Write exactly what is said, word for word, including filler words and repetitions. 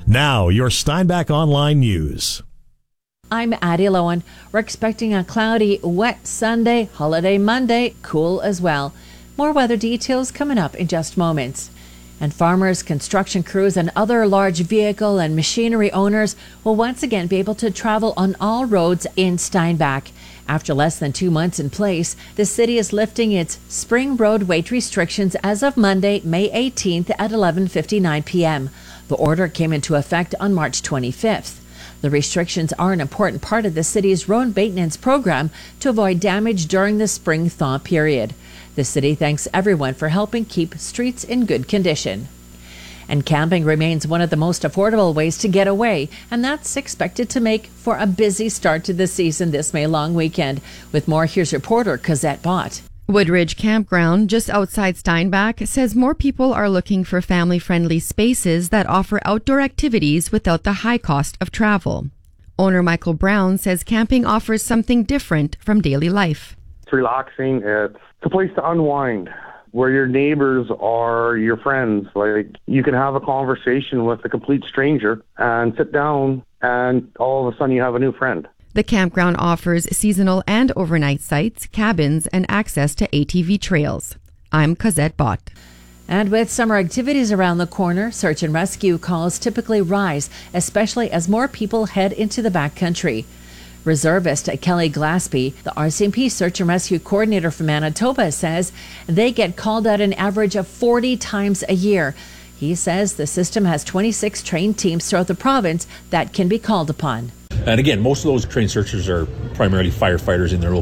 Now, your Steinbach Online News. I'm Addie Lowen. We're expecting a cloudy, wet Sunday, holiday Monday, cool as well. More weather details coming up in just moments. And farmers, construction crews, and other large vehicle and machinery owners will once again be able to travel on all roads in Steinbach. After less than two months in place, the city is lifting its spring road weight restrictions as of Monday, May eighteenth at eleven fifty-nine p.m. The order came into effect on March twenty-fifth. The restrictions are an important part of the city's road maintenance program to avoid damage during the spring thaw period. The city thanks everyone for helping keep streets in good condition. And camping remains one of the most affordable ways to get away, and that's expected to make for a busy start to the season this May long weekend. With more, here's reporter Cosette Bott. Woodridge Campground, just outside Steinbach, says more people are looking for family-friendly spaces that offer outdoor activities without the high cost of travel. Owner Michael Brown says camping offers something different from daily life. It's relaxing. It's a place to unwind, where your neighbors are your friends. Like, you can have a conversation with a complete stranger and sit down, and all of a sudden you have a new friend. The campground offers seasonal and overnight sites, cabins, and access to A T V trails. I'm Cosette Bott. And with summer activities around the corner, search and rescue calls typically rise, especially as more people head into the backcountry. Reservist Kelly Glaspie, the R C M P Search and Rescue Coordinator for Manitoba, says they get called out an average of forty times a year. He says the system has twenty-six trained teams throughout the province that can be called upon. And again, most of those trained searchers are primarily firefighters in their